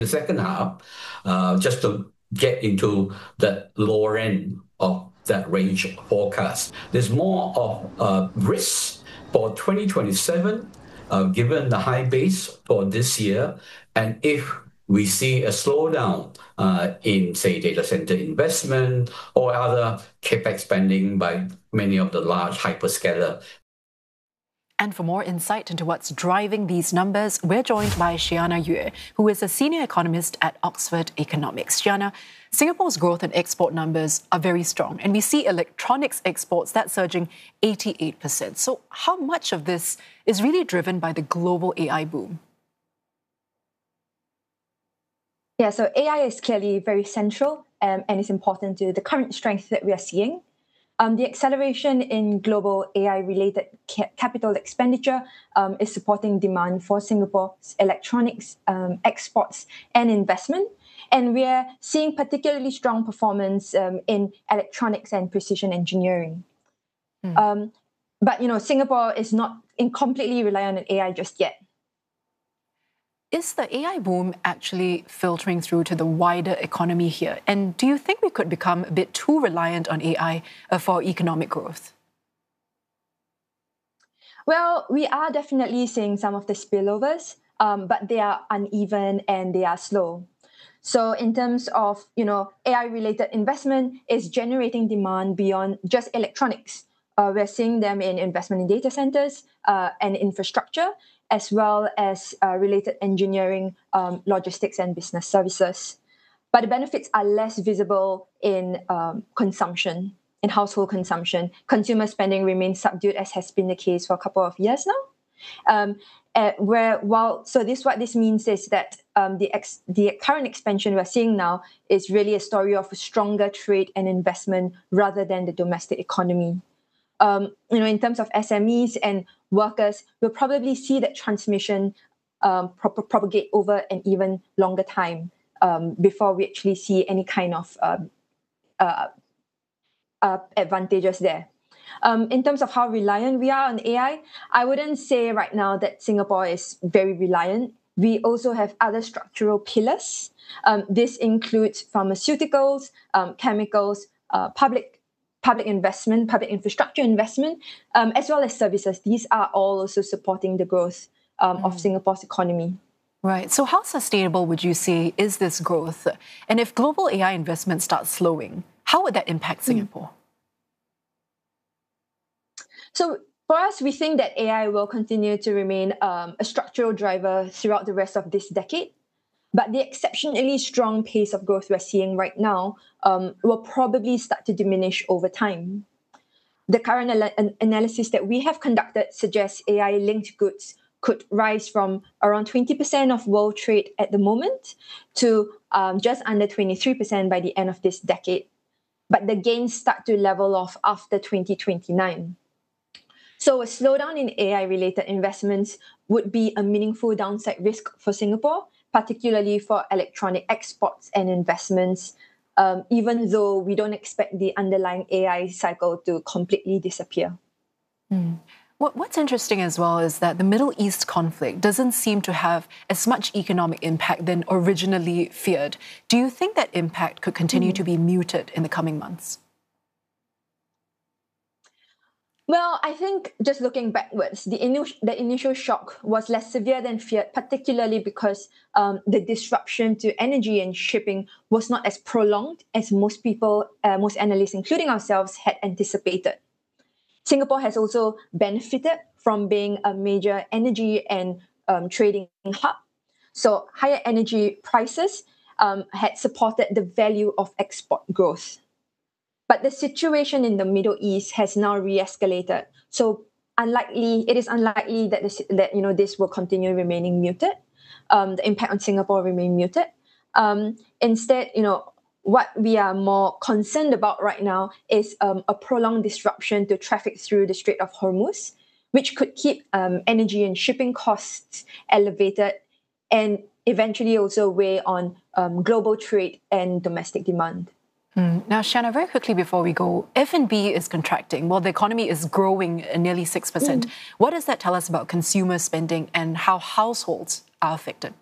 the second half, just to get into the lower end of that range forecast. There's more of risks for 2027, given the high base for this year, and if we see a slowdown in, say, data center investment or other capex spending by many of the large hyperscaler. And for more insight into what's driving these numbers, we're joined by Shiana Yue, who is a senior economist at Oxford Economics. Shiana, Singapore's growth and export numbers are very strong, and we see electronics exports that's surging 88%. So how much of this is really driven by the global AI boom? Yeah, so AI is clearly very central and is important to the current strength that we are seeing. The acceleration in global AI-related capital expenditure is supporting demand for Singapore's electronics exports and investment. And we are seeing particularly strong performance in electronics and precision engineering. But, Singapore is not completely reliant on AI just yet. Is the AI boom actually filtering through to the wider economy here? And do you think we could become a bit too reliant on AI for economic growth? Well, we are definitely seeing some of the spillovers, but they are uneven and they are slow. So in terms of, AI-related investment is generating demand beyond just electronics. We're seeing them in investment in data centers and infrastructure, as well as related engineering, logistics, and business services. But the benefits are less visible in consumption, in household consumption. Consumer spending remains subdued, as has been the case for a couple of years now. What this means is that the current expansion we're seeing now is really a story of a stronger trade and investment rather than the domestic economy. In terms of SMEs and workers, we'll probably see that transmission propagate over an even longer time before we actually see any kind of advantages there. In terms of how reliant we are on AI, I wouldn't say right now that Singapore is very reliant. We also have other structural pillars. This includes pharmaceuticals, chemicals, public investment, public infrastructure investment, as well as services. These are all also supporting the growth of Singapore's economy. Right. So how sustainable would you say is this growth? And if global AI investment starts slowing, how would that impact Singapore? So for us, we think that AI will continue to remain a structural driver throughout the rest of this decade. But the exceptionally strong pace of growth we're seeing right now will probably start to diminish over time. The current analysis that we have conducted suggests AI-linked goods could rise from around 20% of world trade at the moment to just under 23% by the end of this decade. But the gains start to level off after 2029. So a slowdown in AI-related investments would be a meaningful downside risk for Singapore, particularly for electronic exports and investments, even though we don't expect the underlying AI cycle to completely disappear. What's interesting as well is that the Middle East conflict doesn't seem to have as much economic impact than originally feared. Do you think that impact could continue to be muted in the coming months? Well, I think just looking backwards, the initial shock was less severe than feared, particularly because the disruption to energy and shipping was not as prolonged as most people, most analysts, including ourselves, had anticipated. Singapore has also benefited from being a major energy and trading hub. So higher energy prices had supported the value of export growth. But the situation in the Middle East has now re-escalated. So it is unlikely that this will continue remaining muted. The impact on Singapore remain muted. Instead, what we are more concerned about right now is a prolonged disruption to traffic through the Strait of Hormuz, which could keep energy and shipping costs elevated and eventually also weigh on global trade and domestic demand. Now, Shiana, very quickly before we go, F&B is contracting while the economy is growing nearly 6%. What does that tell us about consumer spending and how households are affected?